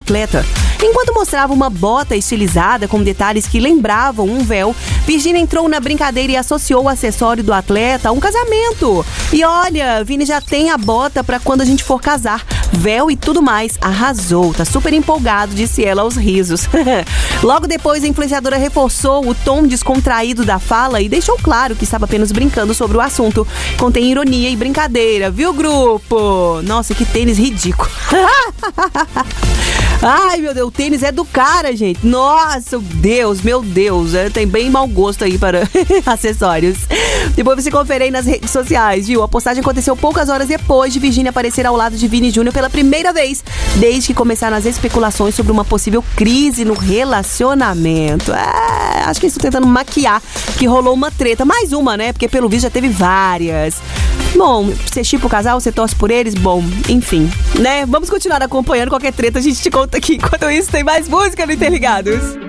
atleta. Enquanto mostrava uma bota estilizada com detalhes que lembravam um véu, Virgínia entrou na brincadeira e associou o acessório do atleta a um casamento. E olha, Vini já tem a bota pra quando a gente for casar. Véu e tudo mais. Arrasou, tá super empolgado, disse ela aos risos. Logo depois, a influenciadora reforçou o tom descontraído da fala e deixou claro que estava apenas brincando sobre o assunto. Contém ironia e brincadeira, viu, grupo? Nossa, que tênis ridículo. Ai, meu Deus, o tênis é do cara, gente. Nossa, meu Deus. Tem bem mau gosto aí para acessórios. Depois você confere aí nas redes sociais, viu? A postagem aconteceu poucas horas depois de Virgínia aparecer ao lado de Vini Júnior pela primeira vez, desde que começaram as especulações sobre uma possível crise no relacionamento. Acho que eles estão tentando maquiar que rolou uma treta. Mais uma, né? Porque pelo visto já teve várias. Bom, você chipa o casal, você torce por eles, bom, enfim, né? Vamos continuar acompanhando qualquer treta, a gente te conta aqui. Enquanto isso, tem mais música no Interligados.